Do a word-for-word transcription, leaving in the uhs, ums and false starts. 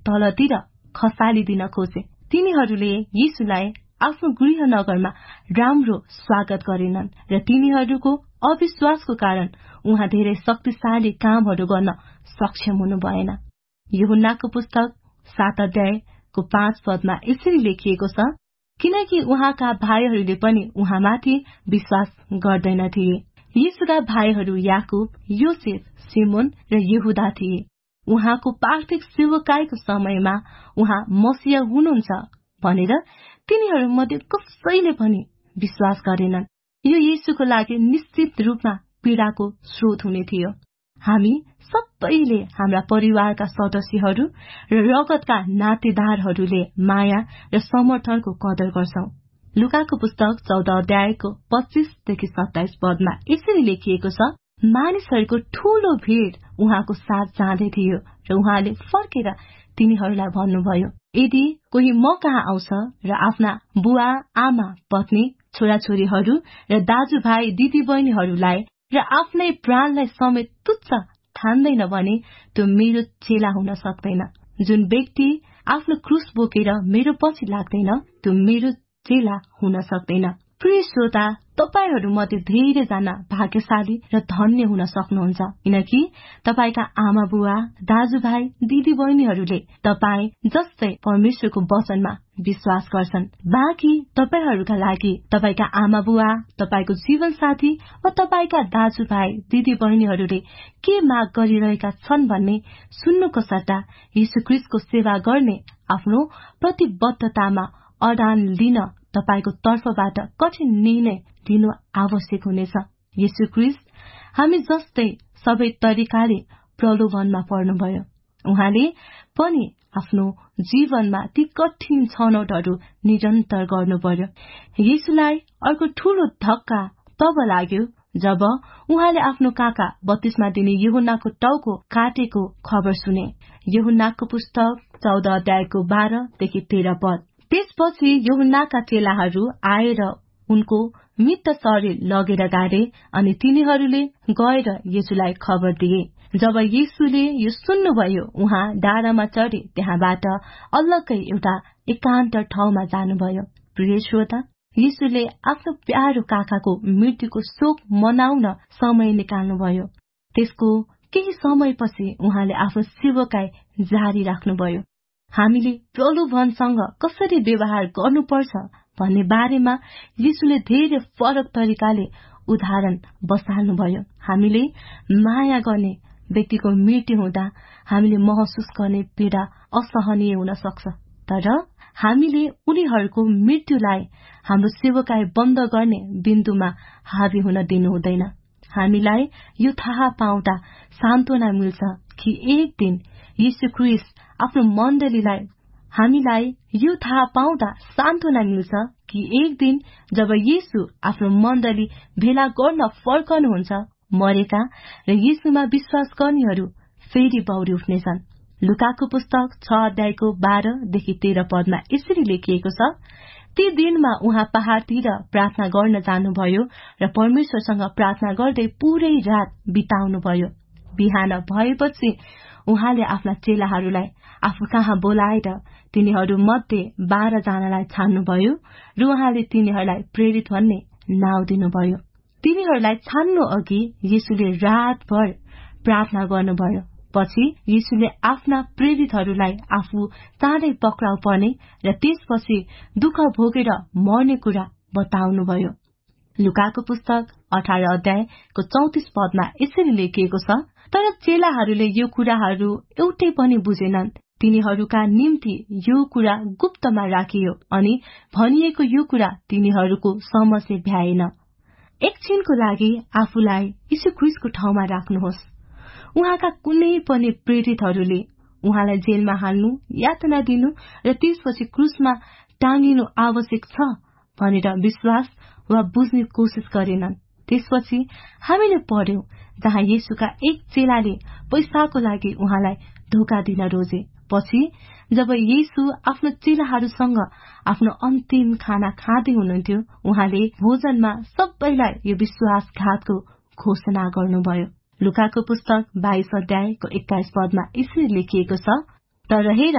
तलतिर खसालिदिन खोजे। तिनीहरूले यीशुलाई आफ्नो गृहनगरमा राम्रो स्वागत गरेनन् र तिनीहरूको अविश्वासको कारण उहाँ धेरै शक्तिशाली कामहरू गर्न सक्षम हुनु भएन। यूहन्नाको पुस्तक सात अध्यायको पाँच पदमा यसरी लेखिएको छ, किनकि उहाँका भाइहरूले पनि उहाँमाथि विश्वास गर्दैनथे। यीशुका भाइहरू याकूब, योसेफ, सिमोन र यहूदा थिए। उहाँको पार्थिव सेवकाईको समयमा उहाँ मसीह हुनुहुन्छ भनेर तिनीहरू मध्ये कसैले पनि विश्वास गरेनन्। यो यीशुको लागि निश्चित रूपमा पीडाको स्रोत हुने थियो। हामी सबैले हाम्रा परिवारका सदस्यहरू र रगतका नातेदारहरूले माया र समर्थनको कदर गर्छौं। लुकाको पुस्तक चौध अध्यायको पच्चीसदेखि सत्ताइस पदमा यसरी लेखिएको छ, मानिसहरूको ठूलो भीड़ उहाँको साथ जाँदै थियो र उहाँले फर्केर तिनीहरूलाई भन्नुभयो, यदि कोही म कहाँ आउँछ र आफ्ना बुवा आमा पत्नी छोराछोरीहरू र दाजुभाइ दिदीबहिनीहरूलाई र आफ्नै प्राणलाई समेत तुच्छ ठान्दैन भने त्यो मेरो चेला हुन सक्दैन। जुन व्यक्ति आफ्नो क्रूस बोकेर मेरो पछि लाग्दैन त्यो मेरो चेला हुन सक्दैन। प्रिय श्रोता, तपाईहरू मध्ये धेरैजना भाग्यशाली र धन्य हुन सक्नुहुन्छ, किनकि तपाईका आमा बुवा, दाजुभाइ, दिदी बहिनीहरूले तपाई जस्तै परमेश्वरको वचनमा विश्वास गर्छन्। बाँकी तपाईहरूका लागि तपाईका आमा बुवा, तपाईको जीवन साथी वा तपाईका दाजुभाइ, दिदी बहिनीहरूले के माग गरिरहेका छन् भन्ने सुन्नुको सट्टा यीशु ख्रीष्टको सेवा गर्ने आफ्नो प्रतिबद्धतामा अडान लिन तपाईको तर्फबाट कठिन निर्णय लिनु आवश्यक हुनेछ। यीशु ख्रीष्ट हामी जस्तै सबै तरिकाले प्रलोभनमा पर्नुभयो। उहाँले पनि आफ्नो जीवनमा ती कठिन छनौटहरू निरन्तर गर्नु पर्यो। यीशुलाई अर्को ठूलो धक्का तब लाग्यो जब उहाँले आफ्नो काका बत्तीसमा दिने यूहन्नाको टाउको काटेको खबर सुने। यूहन्नाको पुस्तक चौध अध्यायको बाह्रदेखि तेह्र पद। त्यसपछि यूहन्नाका चेलाहरू आएर उनको मृत शरीर लगेर गाडे अनि तिनीहरूले गएर येशूलाई खबर दिए। जब येशूले यो सुन्नुभयो, उहाँ डाँडामा चढे त्यहाँबाट अलग्गै एउटा एकान्त ठाउँमा जानुभयो। प्रिय श्रोता, येशूले आफ्नो प्यारो काकाको मृत्युको शोक मनाउन समय निकाल्नुभयो। त्यसको केही समयपछि उहाँले आफ्नो सेवकाई जारी राख्नुभयो। हामीले प्रलोभनसँग कसरी व्यवहार गर्नुपर्छ भन्ने बारेमा यीशुले धेरै फरक तरिकाले उदाहरण बसाल्नुभयो। हामीले माया गर्ने व्यक्तिको मृत्यु हुँदा हामीले महसुस गर्ने पीडा असहनीय हुन सक्छ, तर हामीले उनीहरूको मृत्युलाई हाम्रो सेवकाई बन्द गर्ने बिन्दुमा हावी हुन दिनु हुँदैन। हामीलाई यो थाहा पाउँदा सान्त्वना मिल्छ कि एक दिन यीशु ख्रीष्ट आफ्नो मण्डलीलाई हामीलाई यो थाहा पाउँदा सान्त्वना मिल्छ कि एक दिन जब येशू आफ्नो मण्डली भेला गर्न फर्कनुहुन्छ, मरेका र येशूमा विश्वास गर्नेहरू फेरि बौरी उठ्नेछन्। लुकाको पुस्तक छ अध्यायको बाह्रदेखि तेह्र पदमा यसरी लेखिएको छ, ती दिनमा उहाँ पहाड़तिर प्रार्थना गर्न जानुभयो र परमेश्वरसँग प्रार्थना गर्दै पूरै रात बिताउनुभयो। बिहान भएपछि उहाँले आफ्ना चेलाहरूलाई आफू कहाँ बोलाएर तिनीहरू मध्ये बाह्र जनालाई छान्नुभयो र उहाँले तिनीहरूलाई प्रेरित भन्ने नाउँ दिनुभयो। तिनीहरूलाई छान्नु अघि येशूले रातभर प्रार्थना गर्नुभयो। पछि येशूले आफ्ना प्रेरितहरूलाई आफू चाँडै पक्राउ पर्ने र त्यसपछि दुःख भोगेर मर्ने कुरा बताउनुभयो। लुकाको पुस्तक अठार अध्यायको चौतिस पदमा यसरी लेखिएको छ, तर चेलाहरूले यो कुराहरू एउटै पनि बुझेनन्। तिनीहरूका निम्ति यो कुरा गुप्तमा राखियो अनि भनिएको यो कुरा तिनीहरूको समझे भ्याएन। एकछिनको लागि आफूलाई यीशु ख्रीष्टको ठाउँमा राख्नुहोस्। उहाँका कुनै पनि प्रेरितहरूले उहाँलाई जेलमा हाल्नु, यातना दिनु र त्यसपछि क्रुसमा टाँगिनु आवश्यक छ भनेर विश्वास वा बुझ्ने कोशिश गरेनन्। त्यसपछि हामीले पढ्यौं जहाँ येशूका एक चेलाले पैसाको लागि उहाँलाई धोका दिन रोजे। पछि जब येशू आफ्नो चेलाहरूसँग आफ्नो अन्तिम खाना खाँदै हुनुहुन्थ्यो, उहाँले भोजनमा सबैलाई यो विश्वासघातको घोषणा गर्नुभयो। लुकाको पुस्तक बाइस अध्यायको एक्काइस पदमा यसरी लेखिएको छ, तर हेर